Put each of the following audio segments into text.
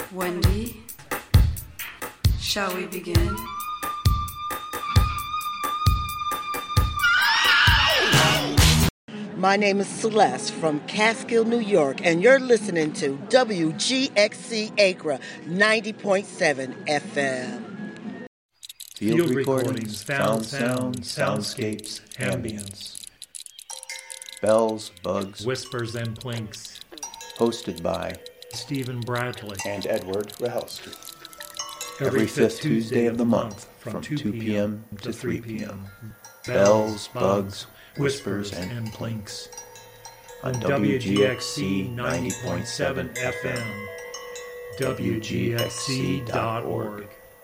Wendy, shall we begin? My name is Celeste from Catskill, New York, and you're listening to WGXC Acra 90.7 FM. Field recordings, found sound, soundscapes, ambience. Bells, bugs, whispers, and plinks. Hosted by Stephen Bradley and Edward Rahelski. Every fifth Tuesday of the month from 2 p.m. to 3 p.m. Bells, bugs, whispers, and plinks. On WGXC 90.7 FM. WGXC.org.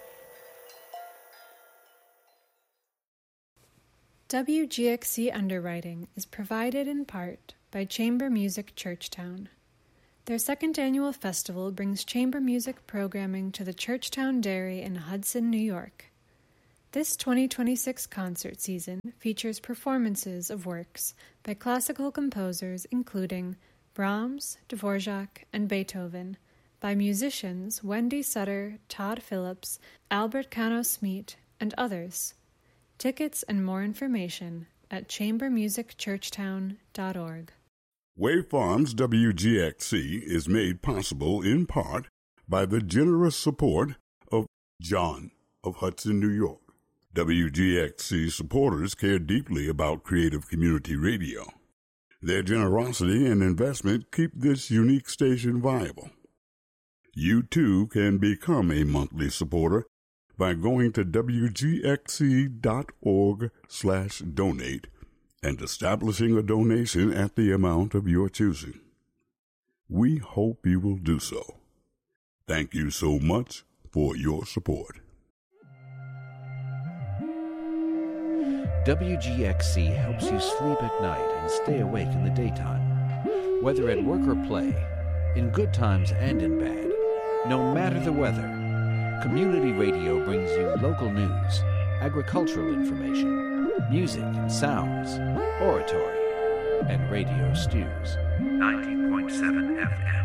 WGXC Underwriting is provided in part by Chamber Music Churchtown. Their second annual festival brings chamber music programming to the Churchtown Dairy in Hudson, New York. This 2026 concert season features performances of works by classical composers including Brahms, Dvorak, and Beethoven, by musicians Wendy Sutter, Todd Phillips, Albert Cano-Smeet, and others. Tickets and more information at chambermusicchurchtown.org. Wave Farms WGXC is made possible in part by the generous support of John of Hudson, New York. WGXC supporters care deeply about creative community radio. Their generosity and investment keep this unique station viable. You too can become a monthly supporter by going to wgxc.org/donate and establishing a donation at the amount of your choosing. We hope you will do so. Thank you so much for your support. WGXC helps you sleep at night and stay awake in the daytime. Whether at work or play, in good times and in bad, no matter the weather, community radio brings you local news, agricultural information, music and sounds, oratory, and radio stews. 90.7 FM.